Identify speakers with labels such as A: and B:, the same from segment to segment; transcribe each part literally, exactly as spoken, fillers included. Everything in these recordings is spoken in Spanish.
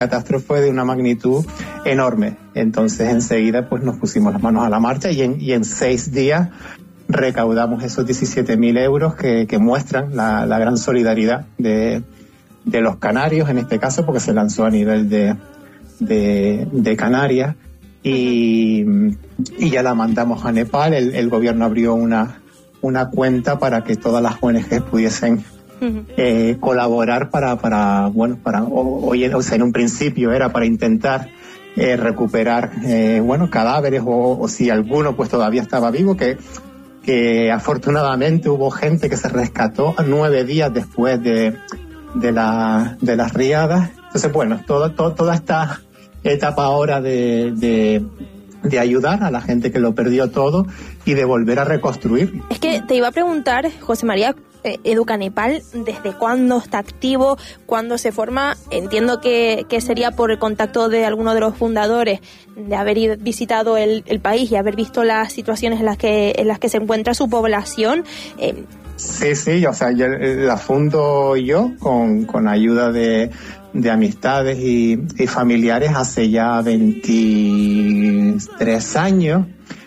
A: catástrofe fue de una magnitud enorme. Entonces enseguida pues nos pusimos las manos a la marcha y en, y en seis días recaudamos esos diecisiete mil euros que, que muestran la, la gran solidaridad de, de los canarios, en este caso, porque se lanzó a nivel de, de, de Canarias y, y ya la mandamos a Nepal. El, el gobierno abrió una, una cuenta para que todas las O N Ges pudiesen eh, colaborar para, para, bueno, para, o, o, o sea, en un principio era para intentar eh, recuperar, eh, bueno, cadáveres o, o si alguno pues todavía estaba vivo, que que afortunadamente hubo gente que se rescató nueve días después de, de, la, de las riadas. Entonces, bueno, todo, todo, toda esta etapa ahora de, de, de ayudar a la gente que lo perdió todo y de volver a reconstruir.
B: Es que te iba a preguntar, José María, eh, Educa Nepal, ¿desde cuándo está activo? ¿Cuándo se forma? Entiendo que, que sería por el contacto de alguno de los fundadores, de haber ido, visitado el, el país y haber visto las situaciones en las que en las que se encuentra su población. Eh,
A: sí, sí, o sea, yo la fundo yo con, con ayuda de, de amistades y, y familiares hace ya veintitrés años.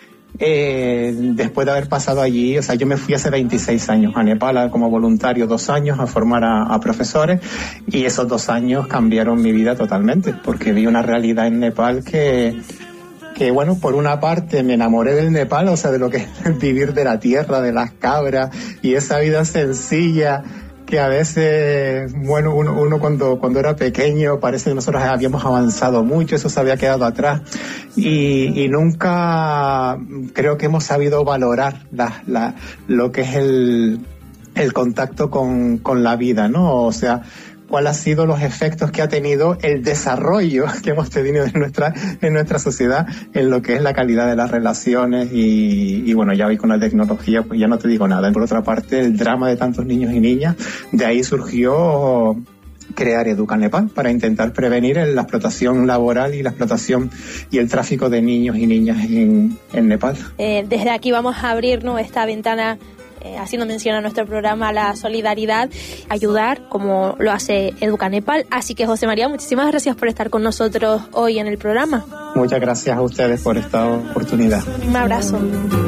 A: Eh, después de haber pasado allí, o sea, yo me fui hace veintiséis años a Nepal como voluntario, dos años a formar a, a profesores, y esos dos años cambiaron mi vida totalmente, porque vi una realidad en Nepal que, que bueno, por una parte me enamoré del Nepal, o sea, de lo que es vivir de la tierra, de las cabras y esa vida sencilla que a veces, bueno, uno, uno cuando, cuando era pequeño parece que nosotros habíamos avanzado mucho, eso se había quedado atrás y, y nunca creo que hemos sabido valorar la, la, lo que es el, el contacto con, con la vida, ¿no? O sea, cuál ha sido los efectos que ha tenido el desarrollo que hemos tenido en nuestra en nuestra sociedad en lo que es la calidad de las relaciones y, y bueno, ya hoy con la tecnología pues ya no te digo nada. Por otra parte, el drama de tantos niños y niñas, de ahí surgió crear Educa Nepal para intentar prevenir la explotación laboral y la explotación y el tráfico de niños y niñas en, en Nepal.
B: Eh, desde aquí vamos a abrirnos esta ventana, Eh, haciendo mención a nuestro programa, la solidaridad, ayudar como lo hace Educa Nepal. Así que, José María, muchísimas gracias por estar con nosotros hoy en el programa.
A: Muchas gracias a ustedes por esta oportunidad.
B: Un abrazo.